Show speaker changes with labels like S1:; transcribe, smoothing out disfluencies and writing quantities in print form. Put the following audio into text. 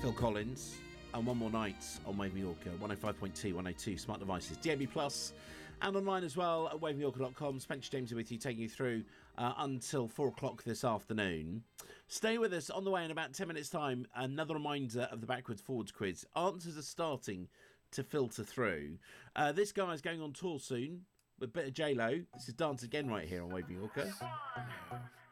S1: Phil Collins, and One More Night on Wave Mallorca, 105.2, 102 smart devices, DAB+, and online as well at wavemallorca.com. Spencer James with you, taking you through until 4 o'clock this afternoon. Stay with us. On the way in about 10 minutes' time, another reminder of the backwards forwards quiz. Answers are starting to filter through. This guy is going on tour soon with a bit of J-Lo. This is Dance Again right here on Wave Mallorca.